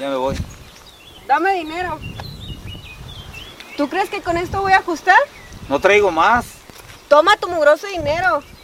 Ya me voy. Dame dinero. ¿Tú crees que con esto voy a ajustar? No traigo más. Toma tu mugroso dinero.